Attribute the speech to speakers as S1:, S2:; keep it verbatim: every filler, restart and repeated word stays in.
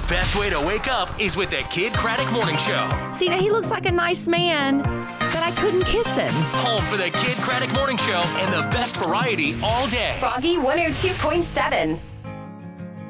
S1: best way to wake up is with the Kid Craddock Morning Show.
S2: See, now he looks like a nice man, but I couldn't kiss him.
S1: Home for the Kid Craddock Morning Show and the best variety all day.
S3: Froggy one oh two point seven.